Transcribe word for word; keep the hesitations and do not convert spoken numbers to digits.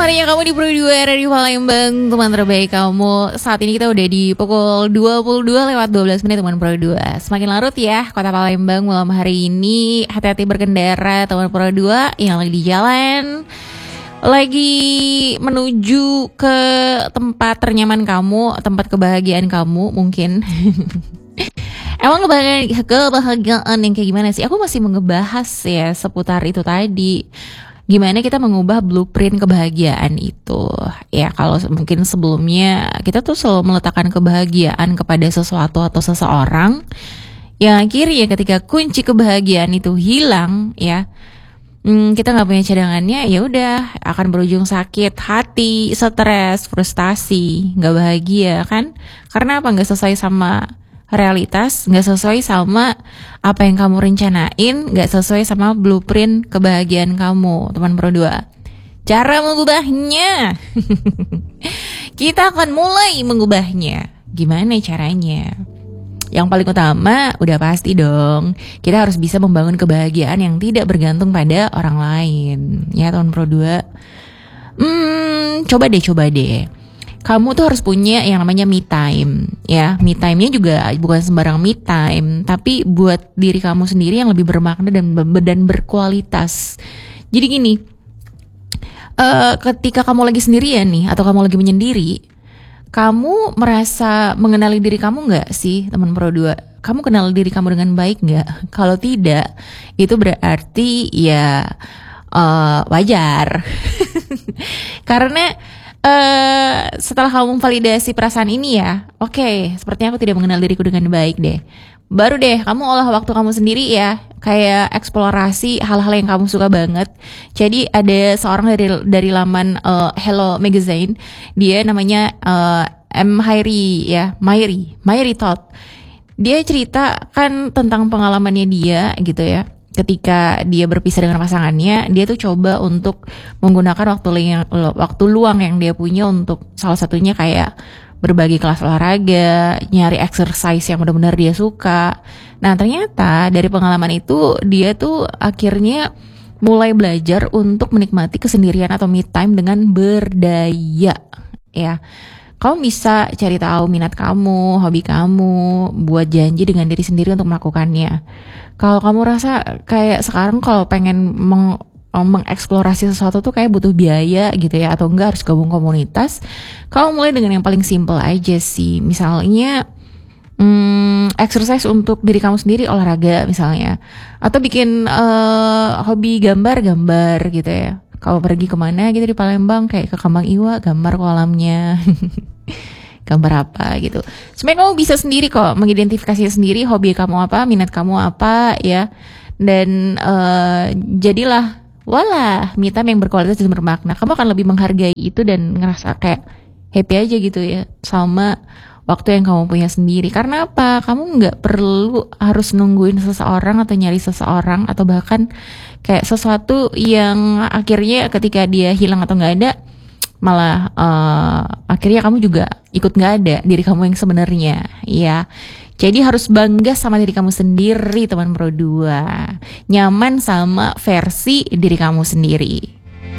harinya kamu di Pro dua Radio Palembang, teman terbaik kamu. Saat ini kita udah di pukul dua puluh dua lewat dua belas menit teman Pro dua. Semakin larut ya kota Palembang malam hari ini. Hati-hati berkendara teman Pro dua yang lagi di jalan, lagi menuju ke tempat ternyaman kamu, tempat kebahagiaan kamu mungkin. Emang kebahagiaan, kebahagiaan yang kayak gimana sih? Aku masih ngebahas ya seputar itu tadi. Gimana kita mengubah blueprint kebahagiaan itu. Ya kalau mungkin sebelumnya kita tuh selalu meletakkan kebahagiaan kepada sesuatu atau seseorang, yang akhirnya ketika kunci kebahagiaan itu hilang ya, hmm, kita nggak punya cadangannya, ya udah akan berujung sakit hati, stres, frustasi, nggak bahagia kan? Karena apa? Nggak sesuai sama realitas, nggak sesuai sama apa yang kamu rencanain, nggak sesuai sama blueprint kebahagiaan kamu, teman Pro dua. Cara mengubahnya, kita akan mulai mengubahnya. Gimana caranya? Yang paling utama udah pasti dong, kita harus bisa membangun kebahagiaan yang tidak bergantung pada orang lain, ya teman Pro dua. Hmm, coba deh, coba deh. Kamu tuh harus punya yang namanya me time, ya. Me time-nya juga bukan sembarang me time, tapi buat diri kamu sendiri yang lebih bermakna dan dan berkualitas. Jadi gini, uh, ketika kamu lagi sendirian nih, atau kamu lagi menyendiri, kamu merasa mengenali diri kamu nggak sih, teman Pro dua? Kamu kenal diri kamu dengan baik nggak? Kalau tidak, itu berarti ya uh, wajar. Karena Uh, setelah kamu validasi perasaan ini ya, oke, okay, sepertinya aku tidak mengenal diriku dengan baik deh. Baru deh kamu olah waktu kamu sendiri ya, kayak eksplorasi hal-hal yang kamu suka banget. Jadi ada seorang dari dari laman uh, Hello Magazine, dia namanya uh, M Hairi ya, Mairi, Mairi Todd. Dia cerita kan tentang pengalamannya dia gitu ya. Ketika dia berpisah dengan pasangannya, dia tuh coba untuk menggunakan waktu yang, waktu luang yang dia punya untuk salah satunya kayak berbagi kelas olahraga, nyari exercise yang benar-benar dia suka. Nah ternyata dari pengalaman itu dia tuh akhirnya mulai belajar untuk menikmati kesendirian atau me time dengan berdaya ya. Kamu bisa cari tahu minat kamu, hobi kamu, buat janji dengan diri sendiri untuk melakukannya. Kalau kamu rasa kayak sekarang kalau pengen meng, mengeksplorasi sesuatu tuh kayak butuh biaya gitu ya, atau enggak harus gabung komunitas, kamu mulai dengan yang paling simple aja sih. Misalnya hmm, exercise untuk diri kamu sendiri, olahraga misalnya, atau bikin uh, hobi gambar-gambar gitu ya. Kalau pergi kemana gitu di Palembang, kayak ke Kembang Iwa, gambar kolamnya. Gambar apa gitu. Sebenarnya kamu bisa sendiri kok mengidentifikasi sendiri hobi kamu apa, minat kamu apa ya. Dan uh, jadilah walah me time yang berkualitas dan bermakna. Kamu akan lebih menghargai itu dan ngerasa kayak happy aja gitu ya sama waktu yang kamu punya sendiri. Karena apa? Kamu nggak perlu harus nungguin seseorang atau nyari seseorang, atau bahkan kayak sesuatu yang akhirnya ketika dia hilang atau nggak ada, malah uh, akhirnya kamu juga ikut nggak ada diri kamu yang sebenarnya ya. Jadi harus bangga sama diri kamu sendiri teman Pro dua, nyaman sama versi diri kamu sendiri.